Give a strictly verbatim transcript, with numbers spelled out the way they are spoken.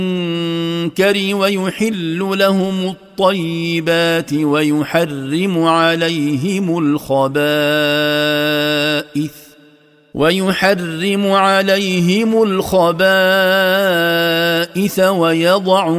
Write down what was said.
المنكر ويحل لهم الطيبات ويحرم عليهم الخبائث ويحرم عليهم الخبائث ويضع